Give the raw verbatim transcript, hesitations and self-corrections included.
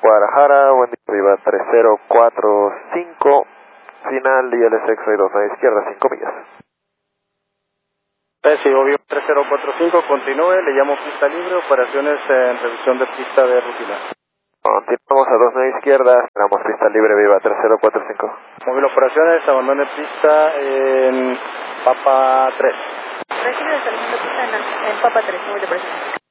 Guadalajara, buen día, Viva tres cero cuatro cinco, final I L S X dos a izquierda, cinco millas. Sí, obvio, tres cero cuatro cinco, continúe, le llamo pista libre, operaciones en revisión de pista de rutina. Continuamos a dos a izquierda, esperamos pista libre, Viva tres cero cuatro cinco. Móvil operaciones, abandone pista en Papa tres. Recibe el salimiento pista en, en Papa tres, móvil operaciones.